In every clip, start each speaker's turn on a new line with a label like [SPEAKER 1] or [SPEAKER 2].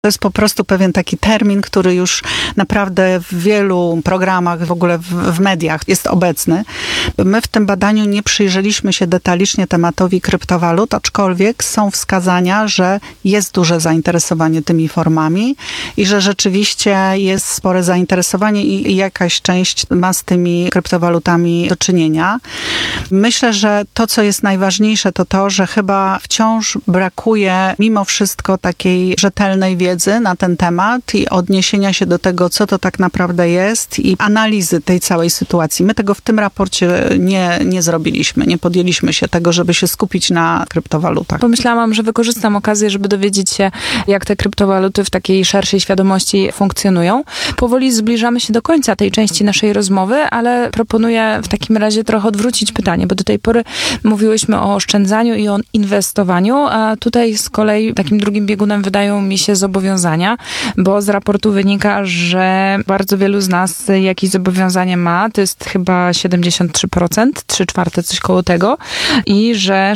[SPEAKER 1] To jest po prostu pewien taki termin, który już naprawdę w wielu programach, w ogóle w mediach jest obecny. My w tym badaniu nie przyjrzeliśmy się detalicznie tematowi kryptowalut, aczkolwiek są wskazania, że jest duże zainteresowanie tymi formami i że rzeczywiście jest spore zainteresowanie i jakaś część ma z tymi kryptowalutami do czynienia. Myślę, że to, co jest najważniejsze, to to, że chyba wciąż brakuje mimo wszystko takiej rzetelnej wiedzy na ten temat i odniesienia się do tego, co to tak naprawdę jest i analizy tej całej sytuacji. My tego w tym raporcie nie zrobiliśmy. Nie podjęliśmy się tego, żeby się skupić na kryptowalutach.
[SPEAKER 2] Pomyślałam, że wykorzystam okazję, żeby dowiedzieć się, jak te kryptowaluty w takiej szerszej świadomości funkcjonują. Powoli zbliżamy się do końca tej części naszej rozmowy, ale proponuję w takim razie trochę odwrócić pytanie, bo do tej pory mówiłyśmy o oszczędzaniu i o inwestowaniu, a tutaj z kolei takim drugim biegunem wydają mi się zobowiązania, bo z raportu wynika, że bardzo wielu z nas jakieś zobowiązanie ma, to jest chyba 73%, 3/4, coś koło tego, i że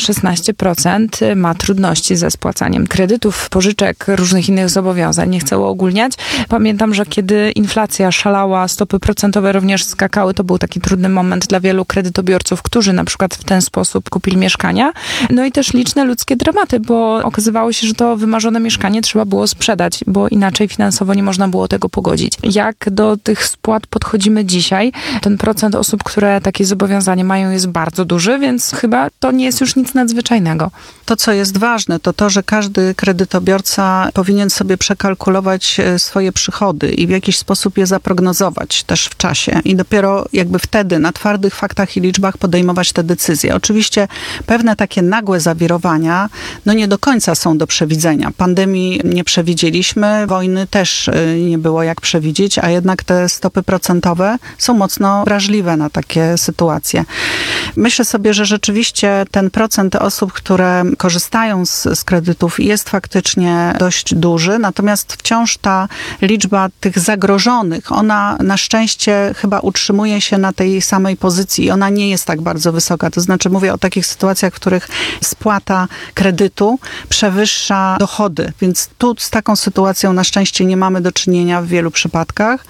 [SPEAKER 2] 16% ma trudności ze spłacaniem kredytów, pożyczek, różnych innych zobowiązań. Nie chcę uogólniać. Pamiętam, że kiedy inflacja szalała, stopy procentowe również skakały, to był taki trudny moment dla wielu kredytobiorców, którzy na przykład w ten sposób kupili mieszkania. No i też liczne ludzkie dramaty, bo okazywało się, że to wymarzone mieszkanie trzeba było sprzedać, bo inaczej finansowo nie można było tego pogodzić. Jak do tych spłat podchodzimy dzisiaj? Ten procent osób, które takie zobowiązanie mają, jest bardzo duży, więc chyba to nie jest już nic nadzwyczajnego.
[SPEAKER 1] To, co jest ważne, to to, że każdy kredytobiorca powinien sobie przekalkulować swoje przychody i w jakiś sposób je zaprognozować też w czasie. I dopiero jakby wtedy na twardych faktach i liczbach podejmować te decyzje. Oczywiście pewne takie nagłe zawirowania, nie do końca są do przewidzenia. Pandemii nie przewidzieliśmy, wojny też nie było jak przewidzieć, a jednak te stopy procentowe są mocno wrażliwe na takie sytuacje. Myślę sobie, że rzeczywiście ten procent osób, które korzystają z kredytów, jest faktycznie dość duży, natomiast wciąż ta liczba tych zagrożonych, ona na szczęście chyba utrzymuje się na tej samej pozycji i ona nie jest tak bardzo wysoka. To znaczy mówię o takich sytuacjach, w których spłata kredytu przewyższa dochody, więc tu z taką sytuacją na szczęście nie mamy do czynienia w wielu przypadkach.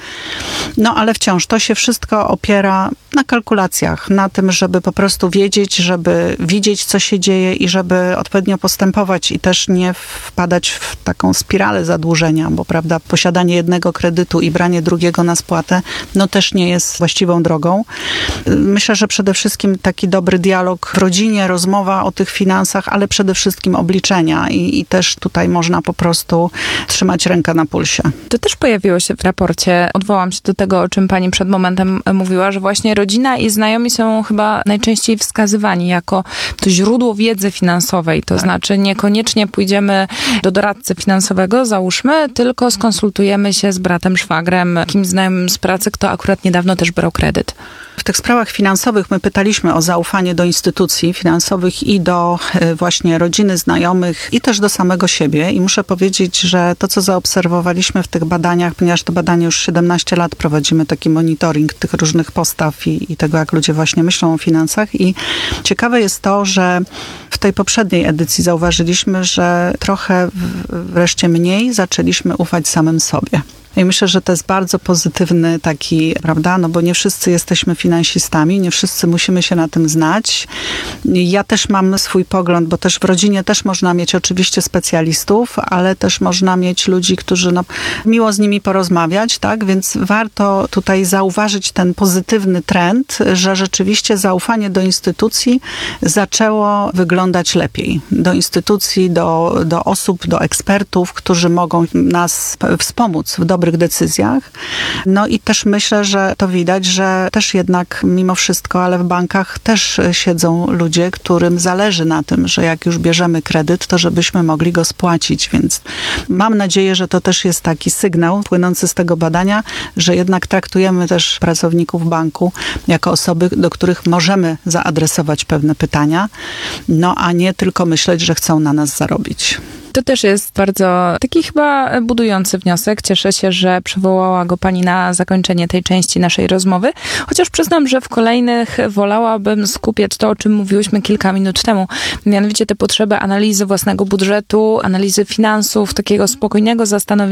[SPEAKER 1] Ale wciąż to się wszystko opiera na kalkulacjach, na tym, żeby po prostu wiedzieć, żeby widzieć, co się dzieje i żeby odpowiednio postępować i też nie wpadać w taką spiralę zadłużenia, bo prawda, posiadanie jednego kredytu i branie drugiego na spłatę, też nie jest właściwą drogą. Myślę, że przede wszystkim taki dobry dialog w rodzinie, rozmowa o tych finansach, ale przede wszystkim obliczenia i też tutaj można po prostu trzymać rękę na pulsie.
[SPEAKER 2] To też pojawiło się w raporcie. Odwołam się do tego, o czym pani przed momentem mówiła, że właśnie rodzina i znajomi są chyba najczęściej wskazywani jako to źródło wiedzy finansowej. To znaczy niekoniecznie pójdziemy do doradcy finansowego, załóżmy, tylko skonsultujemy się z bratem, szwagrem, kimś znajomym z pracy, kto akurat niedawno też brał kredyt.
[SPEAKER 1] W tych sprawach finansowych my pytaliśmy o zaufanie do instytucji finansowych i do właśnie rodziny, znajomych i też do samego siebie. I muszę powiedzieć, że to, co zaobserwowaliśmy w tych badaniach, ponieważ to badanie już 17 lat prowadzimy taki monitoring tych różnych postaw i tego, jak ludzie właśnie myślą o finansach. I ciekawe jest to, że w tej poprzedniej edycji zauważyliśmy, że trochę wreszcie mniej zaczęliśmy ufać samym sobie. I myślę, że to jest bardzo pozytywny taki, prawda, bo nie wszyscy jesteśmy finansistami, nie wszyscy musimy się na tym znać. Ja też mam swój pogląd, bo też w rodzinie też można mieć oczywiście specjalistów, ale też można mieć ludzi, którzy miło z nimi porozmawiać, tak, więc warto tutaj zauważyć ten pozytywny trend, że rzeczywiście zaufanie do instytucji zaczęło wyglądać lepiej. Do instytucji, do osób, do ekspertów, którzy mogą nas wspomóc w dobrych decyzjach. I też myślę, że to widać, że też jednak mimo wszystko, ale w bankach też siedzą ludzie, którym zależy na tym, że jak już bierzemy kredyt, to żebyśmy mogli go spłacić. Więc mam nadzieję, że to też jest taki sygnał płynący z tego badania, że jednak traktujemy też pracowników banku jako osoby, do których możemy zaadresować pewne pytania, a nie tylko myśleć, że chcą na nas zarobić.
[SPEAKER 2] To też jest bardzo taki chyba budujący wniosek. Cieszę się, że przywołała go pani na zakończenie tej części naszej rozmowy. Chociaż przyznam, że w kolejnych wolałabym skupiać to, o czym mówiłyśmy kilka minut temu. Mianowicie te potrzeby analizy własnego budżetu, analizy finansów, takiego spokojnego zastanowienia